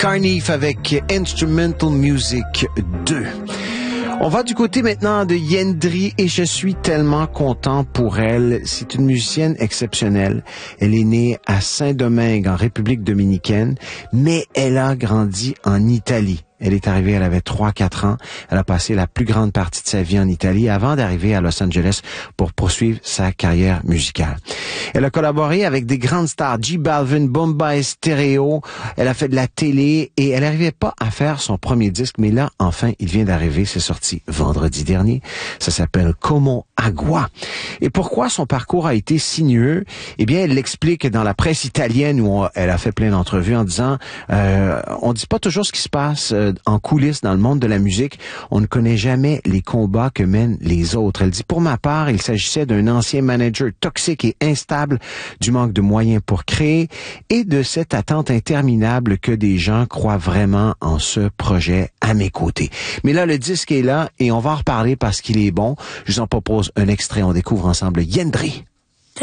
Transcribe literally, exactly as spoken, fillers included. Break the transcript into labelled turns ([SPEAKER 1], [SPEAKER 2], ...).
[SPEAKER 1] Carnif avec Instrumental Music deux. On va du côté maintenant de Yendri et je suis tellement content pour elle. C'est une musicienne exceptionnelle. Elle est née à Saint-Domingue en République dominicaine, mais elle a grandi en Italie. Elle est arrivée, elle avait trois quatre ans. Elle a passé la plus grande partie de sa vie en Italie avant d'arriver à Los Angeles pour poursuivre sa carrière musicale. Elle a collaboré avec des grandes stars, J Balvin, Bombay Stereo. Elle a fait de la télé et elle n'arrivait pas à faire son premier disque, mais là, enfin, il vient d'arriver. C'est sorti vendredi dernier. Ça s'appelle Como Agua. Et pourquoi son parcours a été sinueux? Eh bien, elle l'explique dans la presse italienne où on, elle a fait plein d'entrevues en disant euh, on dit pas toujours ce qui se passe euh, en coulisses dans le monde de la musique. On ne connaît jamais les combats que mènent les autres. Elle dit, pour ma part, il s'agissait d'un ancien manager toxique et instable, du manque de moyens pour créer et de cette attente interminable que des gens croient vraiment en ce projet à mes côtés. Mais là, le disque est là et on va en reparler parce qu'il est bon. Je vous en propose un extrait. On découvre ensemble Yendri.